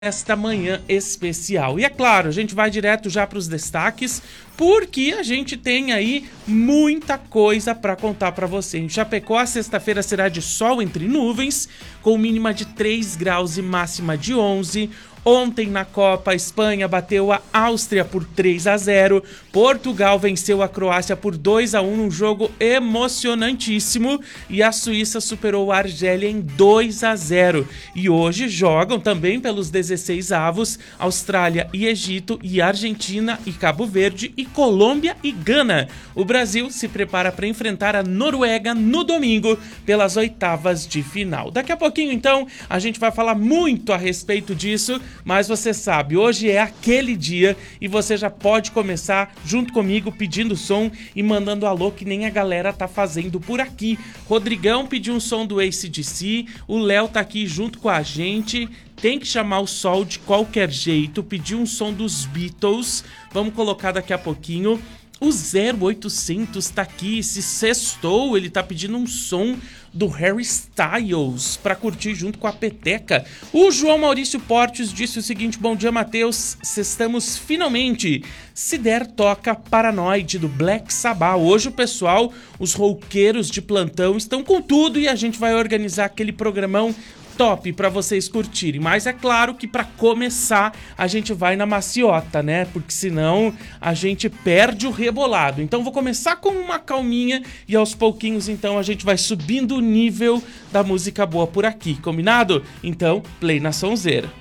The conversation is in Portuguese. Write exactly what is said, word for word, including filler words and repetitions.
esta manhã especial. E é claro, a gente vai direto já para os destaques, porque a gente tem aí muita coisa para contar para você. Em Chapecó, a sexta-feira será de sol entre nuvens, com mínima de três graus e máxima de onze. Ontem na Copa, a Espanha bateu a Áustria por três a zero, Portugal venceu a Croácia por dois a um num jogo emocionantíssimo e a Suíça superou a Argélia em dois a zero. E hoje jogam também pelos dezesseis avos Austrália e Egito, e Argentina e Cabo Verde, e Colômbia e Gana. O Brasil se prepara para enfrentar a Noruega no domingo pelas oitavas de final. Daqui a pouquinho, então, a gente vai falar muito a respeito disso. Mas você sabe, hoje é aquele dia e você já pode começar junto comigo pedindo som e mandando alô que nem a galera tá fazendo por aqui. Rodrigão pediu um som do A C D C, o Léo tá aqui junto com a gente. Tem que chamar o sol de qualquer jeito, pediu um som dos Beatles, vamos colocar daqui a pouquinho. O zero oitocentos tá aqui, se sextou, ele tá pedindo um som do Harry Styles pra curtir junto com a peteca. O João Maurício Portes disse o seguinte: bom dia, Matheus, sextamos finalmente. Se der, toca Paranoid do Black Sabbath. Hoje o pessoal, os roqueiros de plantão estão com tudo e a gente vai organizar aquele programão top para vocês curtirem, mas é claro que para começar a gente vai na maciota, né? Porque senão a gente perde o rebolado. Então vou começar com uma calminha e aos pouquinhos então a gente vai subindo o nível da música boa por aqui, combinado? Então, play na sonzeira.